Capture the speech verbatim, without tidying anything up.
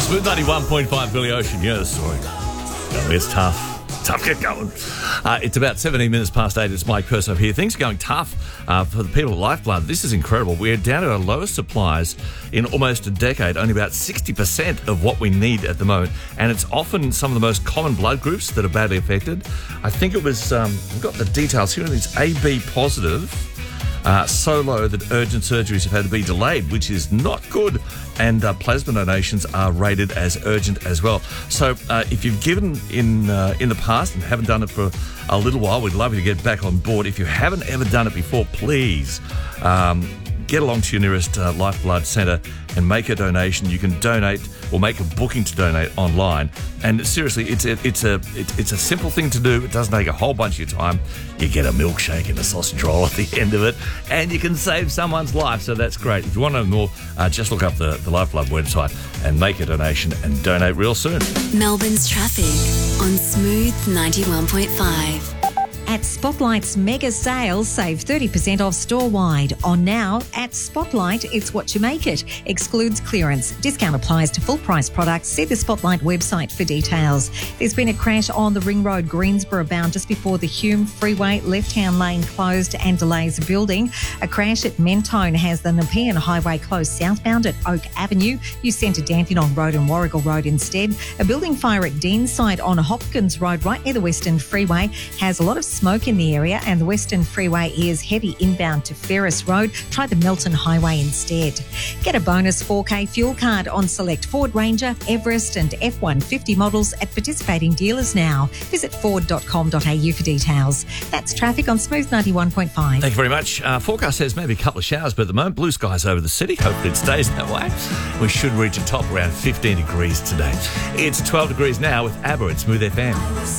Smooth ninety-one point five, Billy Ocean. You know the story. Oh, it's tough. Tough, get going. Uh, it's about seventeen minutes past eight. It's Mike Persov here. Things are going tough uh, for the people at Lifeblood. This is incredible. We're down to our lowest supplies in almost a decade, only about sixty percent of what we need at the moment. And it's often some of the most common blood groups that are badly affected. I think it was, um, we've got the details here. It's A B positive. Uh, so low that urgent surgeries have had to be delayed, which is not good. And uh, plasma donations are rated as urgent as well. So uh, if you've given in uh, in the past and haven't done it for a little while, we'd love you to get back on board. If you haven't ever done it before, please um, get along to your nearest uh, Lifeblood Centre and make a donation. You can donate or make a booking to donate online. And seriously, it's a, it's a it, it's a simple thing to do. It doesn't take a whole bunch of your time. You get a milkshake and a sausage roll at the end of it, and you can save someone's life. So that's great. If you want to know more, uh, just look up the, the Lifeblood website and make a donation and donate real soon. Melbourne's traffic on Smooth ninety-one point five. At Spotlight's mega sale, save thirty percent off store-wide. On now, at Spotlight, it's what you make it. Excludes clearance. Discount applies to full-price products. See the Spotlight website for details. There's been a crash on the Ring Road, Greensboro bound, just before the Hume Freeway. Left-hand lane closed and delays building. A crash at Mentone has the Nepean Highway closed southbound at Oak Avenue. Use Centre Dandenong Road and Warrigal Road instead. A building fire at Deanside on Hopkins Road, right near the Western Freeway, has a lot of smoke in the area, and the Western Freeway is heavy inbound to Ferris Road. Try the Melton Highway instead. Get a bonus four K fuel card on select Ford Ranger, Everest and F one fifty models at participating dealers now. Visit ford dot com dot a u for details. That's traffic on Smooth ninety-one point five. Thank you very much. Uh, forecast says maybe a couple of showers, but at the moment, blue skies over the city. Hopefully it stays that way. We should reach a top around fifteen degrees today. It's twelve degrees now with ABBA at Smooth F M.